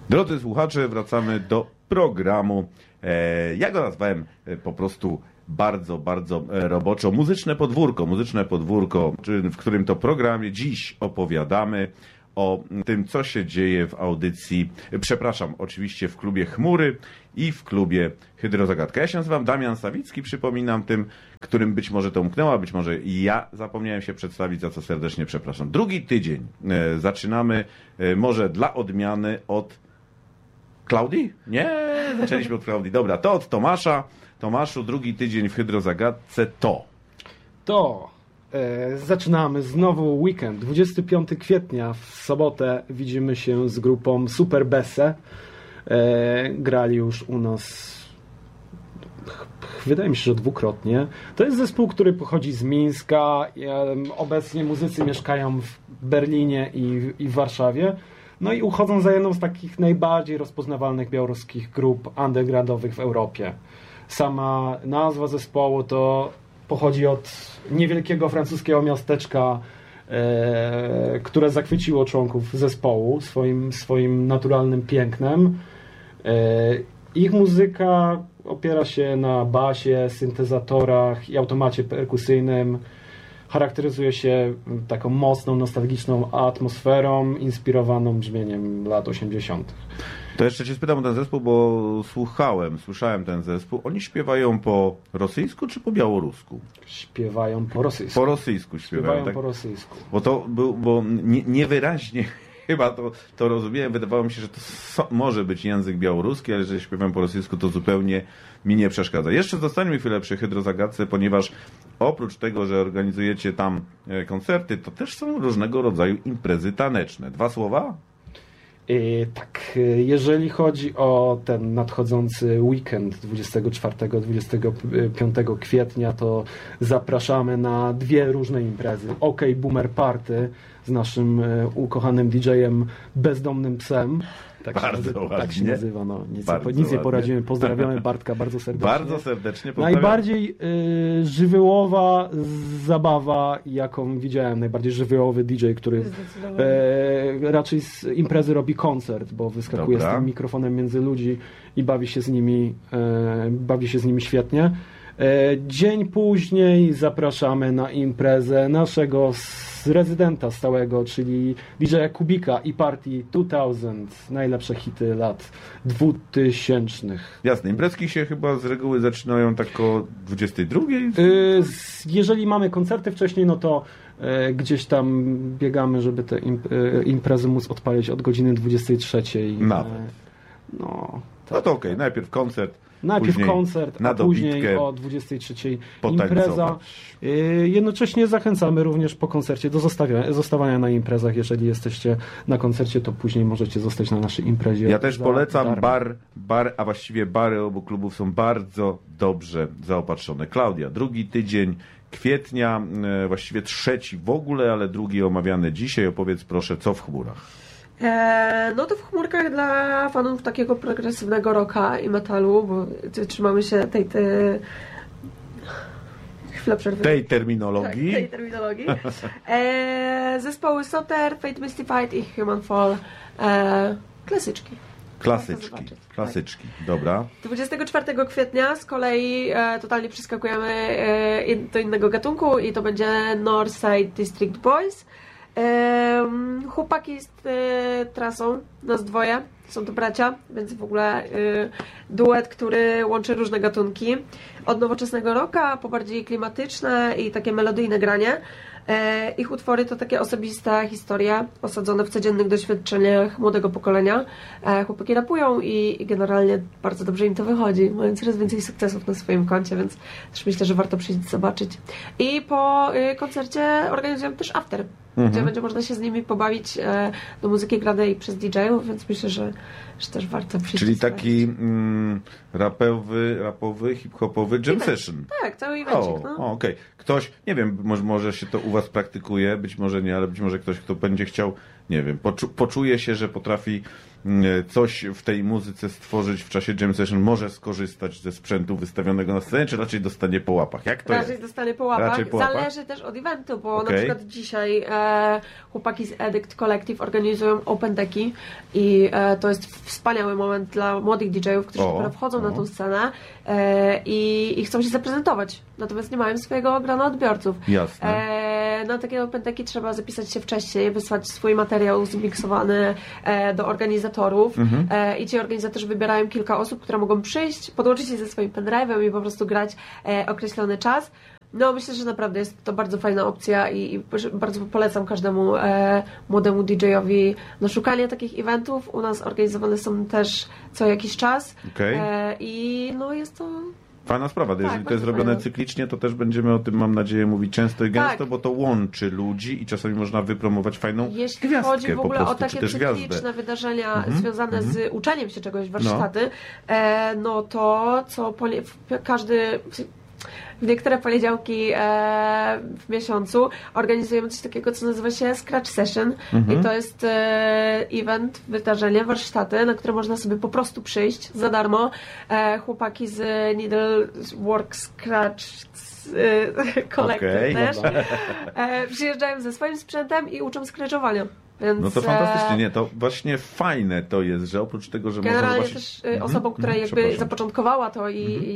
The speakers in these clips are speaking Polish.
Drodzy słuchacze, wracamy do programu. Ja go nazwałem po prostu bardzo roboczo. Muzyczne podwórko, w którym to programie dziś opowiadamy o tym, co się dzieje w audycji, oczywiście w klubie Chmury i w klubie Hydrozagadka. Ja się nazywam Damian Sawicki, przypominam tym, którym być może to umknęło, a być może i ja zapomniałem się przedstawić, za co serdecznie przepraszam. Drugi tydzień zaczynamy może dla odmiany od Klaudii? Nie, zaczęliśmy od Klaudii. Dobra, to od Tomasza. Tomaszu, drugi tydzień w Hydrozagadce zaczynamy znowu weekend. 25 kwietnia w sobotę widzimy się z grupą Super Besse. Grali już u nas, wydaje mi się, że dwukrotnie. To jest zespół, który pochodzi z Mińska. Obecnie muzycy mieszkają w Berlinie i w Warszawie. No i uchodzą za jedną z takich najbardziej rozpoznawalnych białoruskich grup undergroundowych w Europie. Sama nazwa zespołu to pochodzi od niewielkiego francuskiego miasteczka, które zachwyciło członków zespołu swoim naturalnym pięknem. Ich muzyka opiera się na basie, syntezatorach i automacie perkusyjnym. Charakteryzuje się taką mocną, nostalgiczną atmosferą, inspirowaną brzmieniem lat 80. To jeszcze cię spytam o ten zespół, bo słyszałem ten zespół. Oni śpiewają po rosyjsku czy po białorusku? Śpiewają po rosyjsku. Po rosyjsku śpiewają, tak? Po rosyjsku. Bo niewyraźnie chyba to rozumiałem. Wydawało mi się, że to może być język białoruski, ale że śpiewam po rosyjsku, to zupełnie mi nie przeszkadza. Jeszcze zostańmy chwilę przy Hydrozagadce, ponieważ oprócz tego, że organizujecie tam koncerty, to też są różnego rodzaju imprezy taneczne. 2 słowa? Tak, jeżeli chodzi o ten nadchodzący weekend 24-25 kwietnia, to zapraszamy na 2 różne imprezy. OK Boomer Party z naszym ukochanym DJ-em Bezdomnym Psem. Tak się nazywa. No, nic nie poradzimy. Pozdrawiamy Bartka bardzo serdecznie. Bardzo serdecznie pozdrawiam. Najbardziej żywiołowa zabawa, jaką widziałem. Najbardziej żywiołowy DJ, który raczej z imprezy robi koncert, bo wyskakuje z tym mikrofonem między ludzi i bawi się z nimi świetnie. Dzień później zapraszamy na imprezę naszego rezydenta stałego, czyli DJ-a Kubika i Party 2000. Najlepsze hity lat 2000. Jasne, imprezki się chyba z reguły zaczynają tak o 22? Jeżeli mamy koncerty wcześniej, no to gdzieś tam biegamy, żeby te imprezy móc odpalić od godziny 23. Nawet. No to okej. Najpierw koncert. Najpierw koncert, a później o 23 impreza. Jednocześnie zachęcamy również po koncercie do zostawania na imprezach. Jeżeli jesteście na koncercie, to później możecie zostać na naszej imprezie. Ja też polecam bar, a właściwie bary obu klubów są bardzo dobrze zaopatrzone. Klaudia, drugi tydzień kwietnia, właściwie 3 w ogóle, ale drugi omawiany dzisiaj. Opowiedz proszę, co w Chmurach. No to w Chmurkach dla fanów takiego progresywnego rocka i metalu, bo trzymamy się chwilę przerwy. Tej terminologii. Tak, tej terminologii. Zespoły Soter, Fate Mystified i Human Fall. Klasyczki. Klasyczki, dobra. 24 kwietnia z kolei totalnie przeskakujemy do innego gatunku i to będzie Northside District Boys. Chłopaki z trasą, nas 2, są to bracia, więc w ogóle duet, który łączy różne gatunki. Od nowoczesnego rocka po bardziej klimatyczne i takie melodyjne granie. Ich utwory to takie osobiste historie osadzone w codziennych doświadczeniach młodego pokolenia. Chłopaki rapują i generalnie bardzo dobrze im to wychodzi. Mają coraz więcej sukcesów na swoim koncie, więc też myślę, że warto przyjść zobaczyć. I po koncercie organizujemy też after, gdzie będzie można się z nimi pobawić do muzyki granej przez DJ-ów, więc myślę, że też warto przyjść. Czyli taki rapowy, hip-hopowy jam session. Tak, cały evencik. Okej. Ktoś, nie wiem, może się to u was praktykuje, być może nie, ale być może ktoś, kto będzie chciał nie wiem, poczuje się, że potrafi coś w tej muzyce stworzyć w czasie jam session, może skorzystać ze sprzętu wystawionego na scenie, czy raczej dostanie po łapach? Jak to raczej jest? dostanie po łapach. Raczej po łapach? Zależy też od eventu, bo na przykład dzisiaj chłopaki z Edict Collective organizują Open Decki i to jest wspaniały moment dla młodych DJ-ów, którzy dopiero wchodzą na tą scenę i chcą się zaprezentować. Natomiast nie mają swojego grona odbiorców. Jasne. Na takie Open Decki trzeba zapisać się wcześniej, wysłać swój materiał zmiksowany do organizatorów i ci organizatorzy wybierają kilka osób, które mogą przyjść, podłączyć się ze swoim pendrive'em i po prostu grać określony czas. No myślę, że naprawdę jest to bardzo fajna opcja i bardzo polecam każdemu młodemu DJ-owi szukanie takich eventów. U nas organizowane są też co jakiś czas i no jest to... Fajna sprawa, jeżeli to jest robione fajne. Cyklicznie, to też będziemy o tym, mam nadzieję, mówić często i gęsto, bo to łączy ludzi i czasami można wypromować fajną Jeśli gwiazdkę chodzi w ogóle po prostu, o takie czy też cykliczne gwiazdę. wydarzenia związane z uczeniem się czegoś, warsztaty, no to co w niektóre poniedziałki w miesiącu organizujemy coś takiego, co nazywa się Scratch Session i to jest event, wydarzenie, warsztaty, na które można sobie po prostu przyjść za darmo. Chłopaki z Needlework Scratch Collective też przyjeżdżają ze swoim sprzętem i uczą scratchowania. Więc, no to fantastycznie, nie, to właśnie fajne to jest, że oprócz tego, że generalnie można zobaczyć... też osobą, która jakby zapoczątkowała to i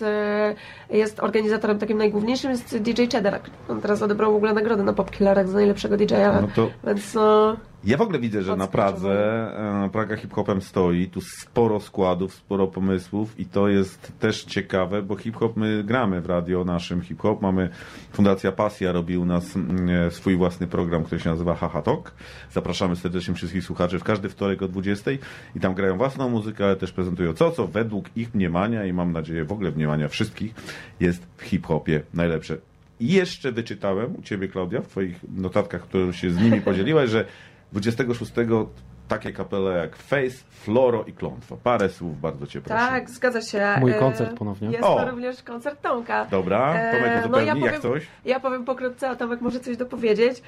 jest organizatorem takim najgłówniejszym, jest DJ Cheddar. On teraz odebrał w ogóle nagrodę na Popkillerach za najlepszego DJ-a, więc... Ja w ogóle widzę, że na Pradze, Praga hip-hopem stoi, tu sporo składów, sporo pomysłów i to jest też ciekawe, bo hip-hop my gramy w radio naszym hip-hop, mamy Fundacja Pasja robi u nas swój własny program, który się nazywa Haha Talk. Zapraszamy serdecznie wszystkich słuchaczy w każdy wtorek o 20 i tam grają własną muzykę, ale też prezentują co według ich mniemania i mam nadzieję w ogóle mniemania wszystkich jest w hip-hopie najlepsze. I jeszcze wyczytałem u Ciebie, Klaudia, w Twoich notatkach, które się z nimi podzieliłaś, że 26 takie kapele jak Face, Floro i Klątwa. Parę słów, bardzo Cię proszę. Tak, zgadza się. Mój koncert ponownie. Jest to również koncert Tomka. Dobra, Tomek to zupełnie, jak coś? Ja powiem pokrótce, a Tomek może coś dopowiedzieć.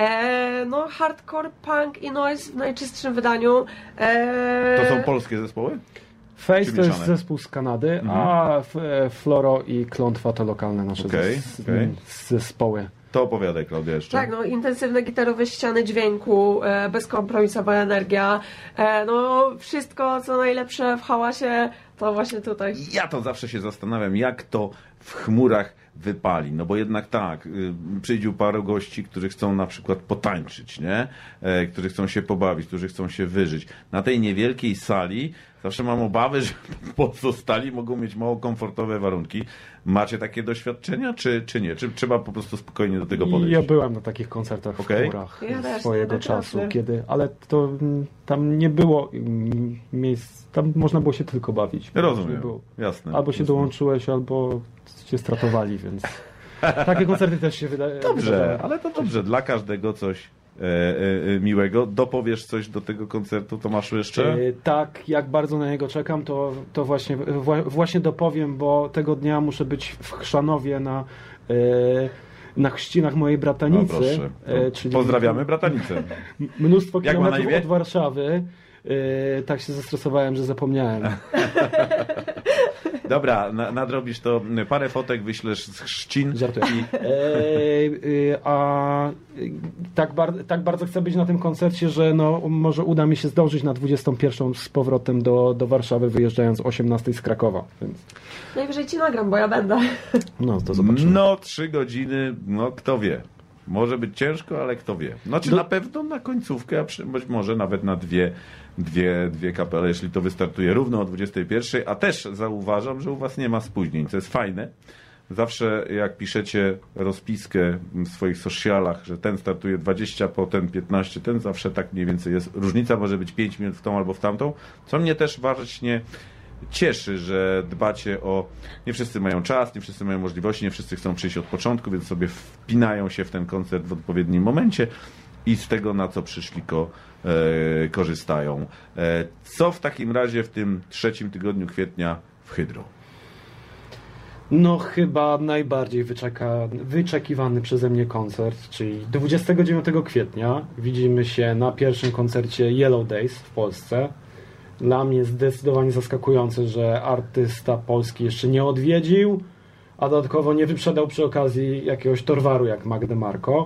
No, hardcore, punk i noise w najczystszym wydaniu. To są polskie zespoły? Face to jest zespół z Kanady, a Floro i Klątwa to lokalne nasze zespoły. To opowiadaj, Klaudia, jeszcze. Tak, no intensywne gitarowe ściany dźwięku, bezkompromisowa energia, no wszystko co najlepsze w hałasie to właśnie tutaj. Ja to zawsze się zastanawiam, jak to w chmurach wypali, no bo jednak tak, przyjdzie paru gości, którzy chcą na przykład potańczyć, nie? Którzy chcą się pobawić, którzy chcą się wyżyć. Na tej niewielkiej sali zawsze mam obawy, że pozostali mogą mieć mało komfortowe warunki. Macie takie doświadczenia, czy nie? Czy trzeba po prostu spokojnie do tego podejść? Ja byłem na takich koncertach w chmurach swojego czasu, ale to tam nie było miejsc, tam można było się tylko bawić. Rozumiem, jasne. Albo się dołączyłeś, albo cię stratowali, więc takie koncerty też się wydaje. Dobrze, ale to dobrze, dla każdego coś miłego. Dopowiesz coś do tego koncertu, Tomaszu, jeszcze? Tak, jak bardzo na niego czekam, to właśnie dopowiem, bo tego dnia muszę być w Chrzanowie na chrzcinach mojej bratanicy. No proszę. Czyli pozdrawiamy bratanicę. Mnóstwo kilometrów od Warszawy. Tak się zestresowałem, że zapomniałem. Dobra, nadrobisz to. Parę fotek wyślesz z chrzcin. Żartuję. Tak bardzo chcę być na tym koncercie, że może uda mi się zdążyć na 21 z powrotem do Warszawy, wyjeżdżając o 18 z Krakowa. Więc... Najwyżej ci nagram, bo ja będę. No, to zobaczymy. 3 godziny, kto wie. Może być ciężko, ale kto wie. Na pewno na końcówkę, a być może nawet na dwie kapele, jeśli to wystartuje równo o 21, a też zauważam, że u Was nie ma spóźnień, co jest fajne. Zawsze jak piszecie rozpiskę w swoich socialach, że ten startuje 20, potem 15, ten zawsze tak mniej więcej jest. Różnica może być 5 minut w tą albo w tamtą, co mnie też właśnie cieszy, że dbacie o... Nie wszyscy mają czas, nie wszyscy mają możliwości, nie wszyscy chcą przyjść od początku, więc sobie wpinają się w ten koncert w odpowiednim momencie i z tego, na co przyszli, korzystają. Co w takim razie w tym 3 tygodniu kwietnia w Hydro? No chyba najbardziej wyczekiwany przeze mnie koncert, czyli 29 kwietnia widzimy się na pierwszym koncercie Yellow Days w Polsce. Dla mnie zdecydowanie zaskakujące, że artysta polski jeszcze nie odwiedził, a dodatkowo nie wyprzedał przy okazji jakiegoś Torwaru jak Magdę Marko.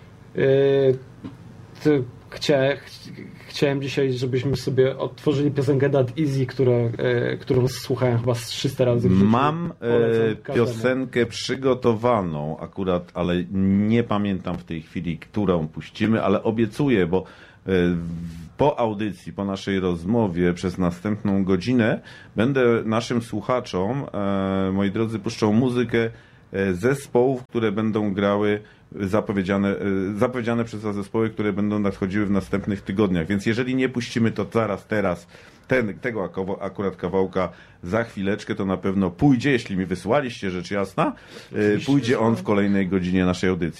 Chciałem dzisiaj, żebyśmy sobie odtworzyli piosenkę That Easy, którą słuchałem chyba z 300 razy w życiu. Mam Polecam każdemu. piosenkę przygotowaną akurat, ale nie pamiętam w tej chwili, którą puścimy, ale obiecuję, bo po audycji, po naszej rozmowie przez następną godzinę będę naszym słuchaczom, moi drodzy, puszczał muzykę zespołów, które będą grały zapowiedziane przez nas zespoły, które będą nadchodziły w następnych tygodniach. Więc jeżeli nie puścimy to teraz, tego akurat kawałka za chwileczkę, to na pewno pójdzie, jeśli mi wysłaliście, rzecz jasna, pójdzie on w kolejnej godzinie naszej audycji.